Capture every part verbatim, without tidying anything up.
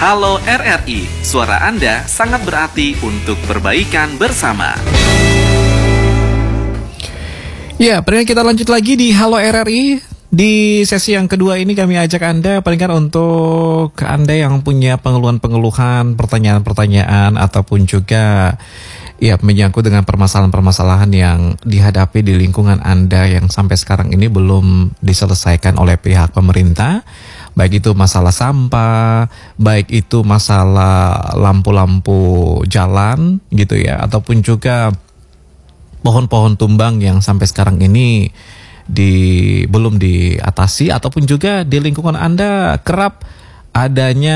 Halo R R I, suara Anda sangat berarti untuk perbaikan bersama. Ya, pendengar, kita lanjut lagi di Halo R R I. Di sesi yang kedua ini kami ajak Anda, pendengar, untuk Anda yang punya pengeluhan-pengeluhan, pertanyaan-pertanyaan, ataupun juga ya menyangkut dengan permasalahan-permasalahan yang dihadapi di lingkungan Anda yang sampai sekarang ini belum diselesaikan oleh pihak pemerintah. Baik itu masalah sampah, baik itu masalah lampu-lampu jalan gitu ya, ataupun juga pohon-pohon tumbang yang sampai sekarang ini di belum diatasi, ataupun juga di lingkungan Anda kerap adanya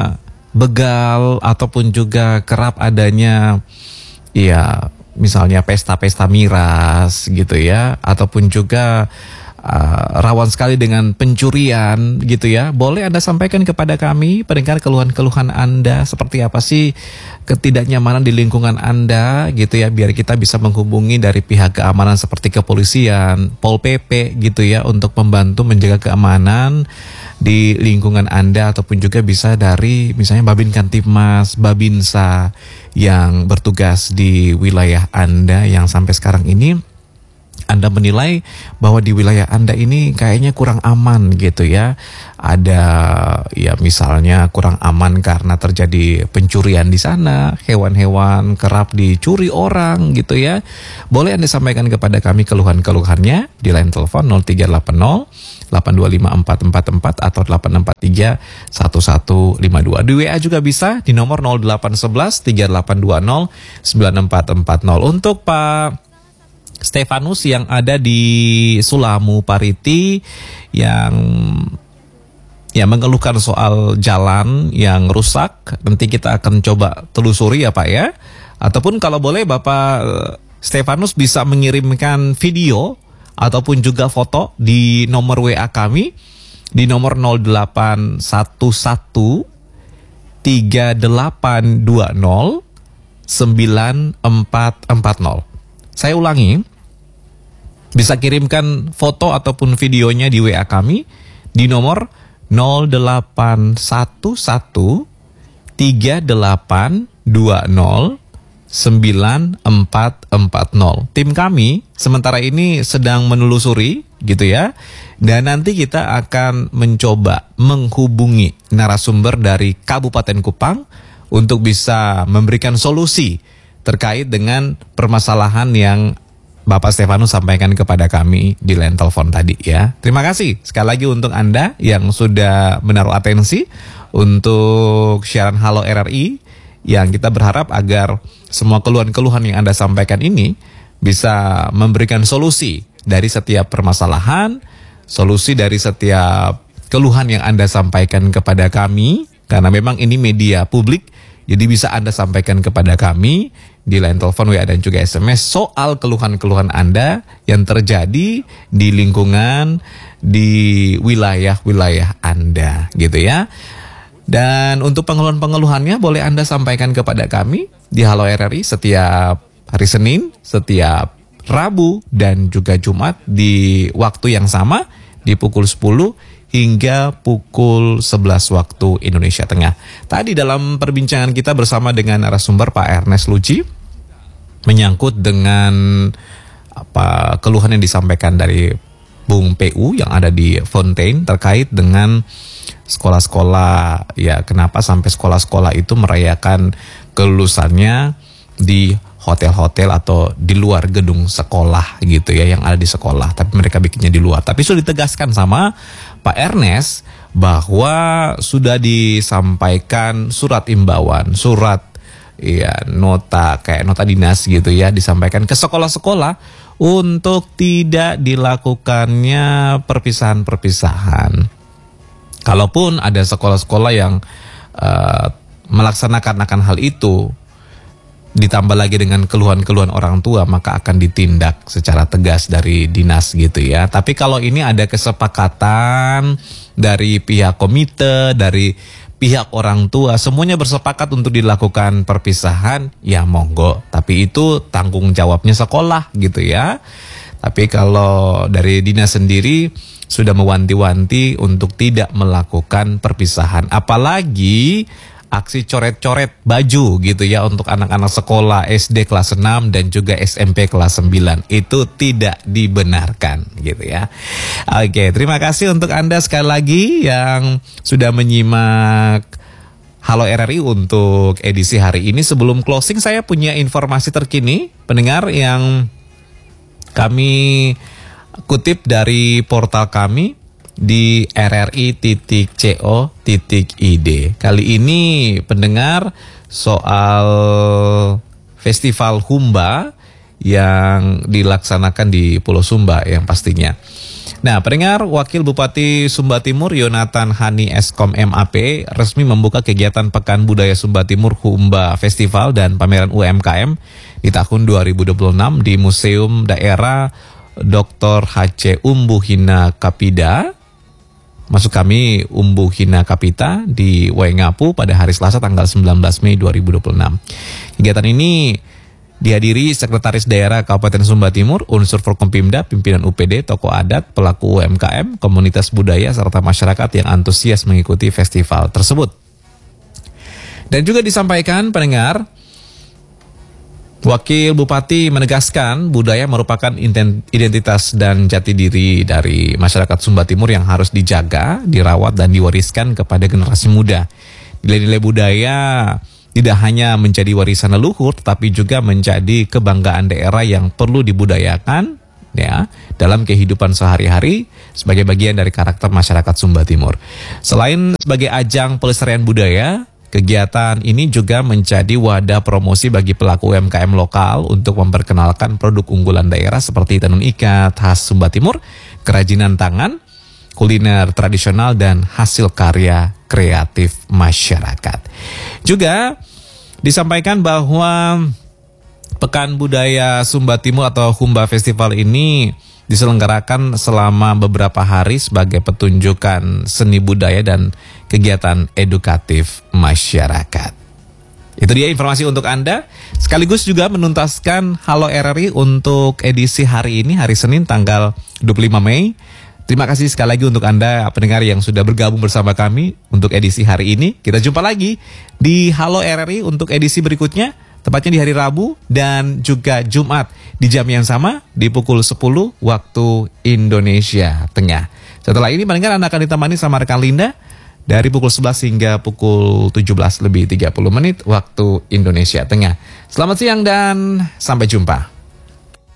begal, ataupun juga kerap adanya ya misalnya pesta-pesta miras gitu ya, ataupun juga Uh, rawan sekali dengan pencurian gitu ya. Boleh Anda sampaikan kepada kami, pendengar, keluhan-keluhan Anda seperti apa sih ketidaknyamanan di lingkungan Anda gitu ya, biar kita bisa menghubungi dari pihak keamanan seperti kepolisian, Pol P P gitu ya, untuk membantu menjaga keamanan di lingkungan Anda, ataupun juga bisa dari misalnya Babin Kantipmas, Babinsa yang bertugas di wilayah Anda yang sampai sekarang ini Anda menilai bahwa di wilayah Anda ini kayaknya kurang aman gitu ya. Ada ya misalnya kurang aman karena terjadi pencurian di sana, hewan-hewan kerap dicuri orang gitu ya. Boleh Anda sampaikan kepada kami keluhan-keluhannya di line telepon nol tiga delapan nol delapan dua lima empat empat empat atau delapan empat tiga satu satu lima dua. Di W A juga bisa di nomor nol delapan satu satu tiga delapan dua nol sembilan empat empat nol. Untuk Pak Stefanus yang ada di Sulamu Pariti yang ya mengeluhkan soal jalan yang rusak, nanti kita akan coba telusuri ya Pak ya. Ataupun kalau boleh Bapak Stefanus bisa mengirimkan video ataupun juga foto di nomor W A kami di nomor nol delapan satu satu tiga delapan dua nol sembilan empat empat nol. Saya ulangi, bisa kirimkan foto ataupun videonya di W A kami di nomor nol delapan satu satu tiga delapan dua nol sembilan empat empat nol. Tim kami sementara ini sedang menelusuri gitu ya. Dan nanti kita akan mencoba menghubungi narasumber dari Kabupaten Kupang untuk bisa memberikan solusi terkait dengan permasalahan yang Bapak Stefanus sampaikan kepada kami di line telepon tadi ya. Terima kasih sekali lagi untuk Anda yang sudah menaruh atensi untuk siaran Halo R R I, yang kita berharap agar semua keluhan-keluhan yang Anda sampaikan ini bisa memberikan solusi dari setiap permasalahan, solusi dari setiap keluhan yang Anda sampaikan kepada kami, karena memang ini media publik. Jadi bisa Anda sampaikan kepada kami di line telepon, W A, dan juga S M S soal keluhan-keluhan Anda yang terjadi di lingkungan, di wilayah-wilayah Anda gitu ya. Dan untuk pengeluhan-pengeluhannya boleh Anda sampaikan kepada kami di Halo R R I setiap hari Senin, setiap Rabu, dan juga Jumat di waktu yang sama di pukul sepuluh hingga pukul sebelas waktu Indonesia Tengah. Tadi dalam perbincangan kita bersama dengan narasumber Pak Ernest Luci menyangkut dengan apa keluhan yang disampaikan dari Bung P U yang ada di Fontaine terkait dengan sekolah-sekolah, ya kenapa sampai sekolah-sekolah itu merayakan kelulusannya di hotel-hotel atau di luar gedung sekolah gitu ya, yang ada di sekolah, tapi mereka bikinnya di luar. Tapi sudah ditegaskan sama Pak Ernest bahwa sudah disampaikan surat imbauan, surat ya nota kayak nota dinas gitu ya, disampaikan ke sekolah-sekolah untuk tidak dilakukannya perpisahan-perpisahan. Kalaupun ada sekolah-sekolah yang uh, melaksanakan akan hal itu, ditambah lagi dengan keluhan-keluhan orang tua, maka akan ditindak secara tegas dari dinas gitu ya. Tapi kalau ini ada kesepakatan dari pihak komite, dari pihak orang tua, semuanya bersepakat untuk dilakukan perpisahan, ya monggo. Tapi itu tanggung jawabnya sekolah gitu ya. Tapi kalau dari dinas sendiri sudah mewanti-wanti untuk tidak melakukan perpisahan. Apalagi aksi coret-coret baju gitu ya untuk anak-anak sekolah S D kelas enam dan juga S M P kelas sembilan. Itu tidak dibenarkan gitu ya. Oke, terima kasih untuk Anda sekali lagi yang sudah menyimak Halo R R I untuk edisi hari ini. Sebelum closing, saya punya informasi terkini pendengar yang kami kutip dari portal kami di r r i titik co titik i d. Kali ini pendengar soal festival Humba yang dilaksanakan di Pulau Sumba yang pastinya. Nah, pendengar, Wakil Bupati Sumba Timur Yonatan Hani Eskom M A P resmi membuka kegiatan Pekan Budaya Sumba Timur Humba Festival dan pameran U M K M di tahun dua ribu dua puluh enam di Museum Daerah Doktor H C Umbu Hina Kapida, masuk kami Umbu Hina Kapita di Waingapu pada hari Selasa tanggal sembilan belas Mei dua ribu dua puluh enam. Kegiatan ini dihadiri Sekretaris Daerah Kabupaten Sumba Timur, unsur Forkompimda, pimpinan U P D, tokoh adat, pelaku U M K M, komunitas budaya, serta masyarakat yang antusias mengikuti festival tersebut. Dan juga disampaikan pendengar, Wakil Bupati menegaskan budaya merupakan identitas dan jati diri dari masyarakat Sumba Timur yang harus dijaga, dirawat, dan diwariskan kepada generasi muda. Nilai-nilai budaya tidak hanya menjadi warisan leluhur, tetapi juga menjadi kebanggaan daerah yang perlu dibudayakan ya dalam kehidupan sehari-hari sebagai bagian dari karakter masyarakat Sumba Timur. Selain sebagai ajang pelestarian budaya, kegiatan ini juga menjadi wadah promosi bagi pelaku U M K M lokal untuk memperkenalkan produk unggulan daerah seperti tenun ikat khas Sumba Timur, kerajinan tangan, kuliner tradisional, dan hasil karya kreatif masyarakat. Juga disampaikan bahwa Pekan Budaya Sumba Timur atau Humba Festival ini diselenggarakan selama beberapa hari sebagai pertunjukan seni budaya dan kegiatan edukatif masyarakat. Itu dia informasi untuk Anda, sekaligus juga menuntaskan Halo R R I untuk edisi hari ini, hari Senin tanggal dua puluh lima Mei. Terima kasih sekali lagi untuk Anda pendengar yang sudah bergabung bersama kami untuk edisi hari ini. Kita jumpa lagi di Halo R R I untuk edisi berikutnya, tepatnya di hari Rabu dan juga Jumat di jam yang sama di pukul sepuluh waktu Indonesia Tengah. Setelah ini pendengar, Anda akan ditemani sama rekan Linda dari pukul sebelas hingga pukul tujuh belas lebih tiga puluh menit waktu Indonesia Tengah. Selamat siang dan sampai jumpa.